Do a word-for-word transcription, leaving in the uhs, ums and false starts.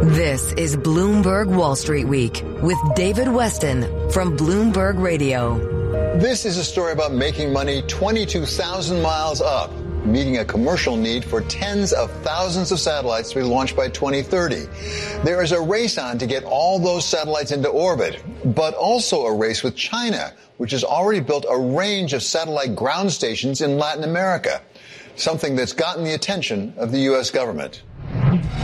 This is Bloomberg Wall Street Week with David Westin from Bloomberg Radio. This is a story about making money twenty-two thousand miles up, meeting a commercial need for tens of thousands of satellites to be launched by twenty thirty. There is a race on to get all those satellites into orbit, but also a race with China, which has already built a range of satellite ground stations in Latin America, something that's gotten the attention of the U S government.